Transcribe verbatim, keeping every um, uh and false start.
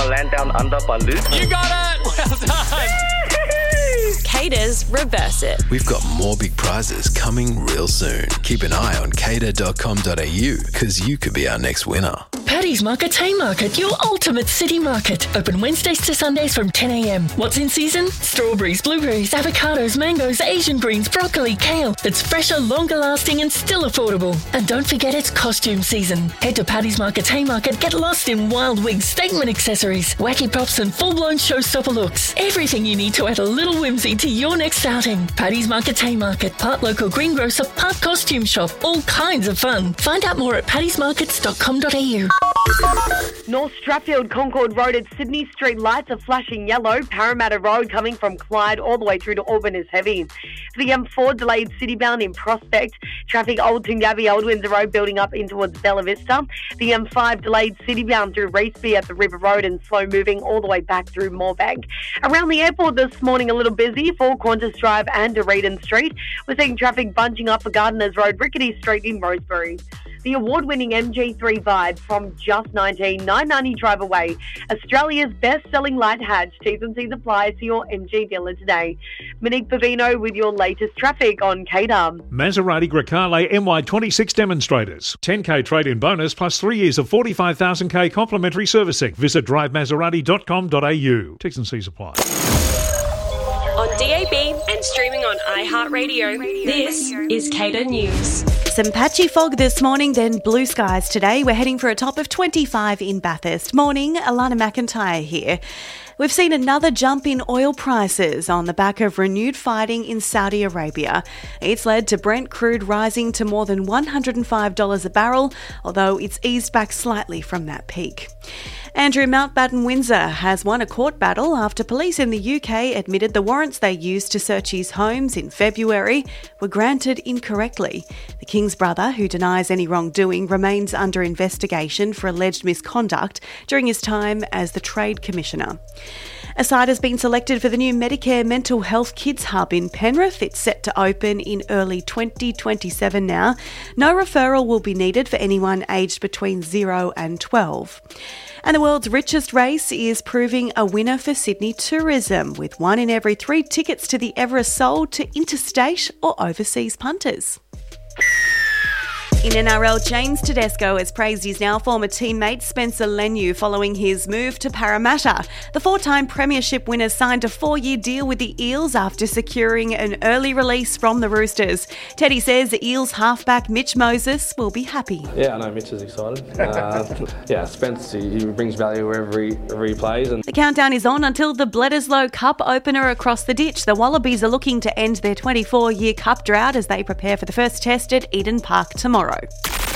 gonna land down under Baloo. You got it! Well done! Cater's Reverse It. We've got more big prizes coming real soon. Keep an eye on cater dot com dot a u because you could be our next winner. Paddy's Market Haymarket, your ultimate city market. Open Wednesdays to Sundays from ten a.m. What's in season? Strawberries, blueberries, avocados, mangoes, Asian greens, broccoli, kale. It's fresher, longer lasting and still affordable. And don't forget it's costume season. Head to Paddy's Market Haymarket, get lost in wild wigs, statement accessories, wacky props and full-blown showstopper looks. Everything you need to add a little whimsy to your next outing. Paddy's Market Haymarket, part local greengrocer, part costume shop. All kinds of fun. Find out more at paddys markets dot com dot a u. North Strathfield Concord Road at Sydney Street lights are flashing yellow. Parramatta Road coming from Clyde all the way through to Auburn is heavy. For the M four delayed citybound in Prospect. Traffic Old Toongabbie Old Windsor Road building up in towards Bella Vista. The M five delayed citybound through Raceby at the River Road and slow moving all the way back through Moorebank. Around the airport this morning a little busy for Qantas Drive and Dunedin Street. We're seeing traffic bunching up for Gardeners Road, Rickety Street in Rosebery. The award-winning M G three Vibe from just nineteen nine ninety Drive Away. Australia's best-selling light hatch. T's and C's apply to your M G dealer today. Monique Pavino with your latest traffic on K W. Maserati Grecale M Y twenty-six demonstrators. ten K trade-in bonus plus three years of forty-five thousand K complimentary servicing. Visit drive maserati dot com dot a u. T's and C's apply. On D A B and streaming on iHeartRadio, this is Cater News. Some patchy fog this morning, then blue skies today. We're heading for a top of twenty-five in Bathurst. Morning, Alana McIntyre here. We've seen another jump in oil prices on the back of renewed fighting in Saudi Arabia. It's led to Brent crude rising to more than one hundred five dollars a barrel, although it's eased back slightly from that peak. Andrew Mountbatten Windsor has won a court battle after police in the U K admitted the warrants they used to search his homes in February were granted incorrectly. The King's brother, who denies any wrongdoing, remains under investigation for alleged misconduct during his time as the Trade Commissioner. A site has been selected for the new Medicare Mental Health Kids Hub in Penrith. It's set to open in early twenty twenty-seven now. No referral will be needed for anyone aged between zero and twelve. And the world's richest race is proving a winner for Sydney tourism, with one in every three tickets to the Everest sold to interstate or overseas punters. In N R L, James Tedesco has praised his now former teammate Spencer Leniu following his move to Parramatta. The four-time premiership winner signed a four-year deal with the Eels after securing an early release from the Roosters. Teddy says the Eels halfback Mitch Moses will be happy. Yeah, I know Mitch is excited. Uh, yeah, Spence, he, he brings value wherever he, wherever he plays. And the countdown is on until the Bledisloe Cup opener across the ditch. The Wallabies are looking to end their twenty-four-year cup drought as they prepare for the first test at Eden Park tomorrow.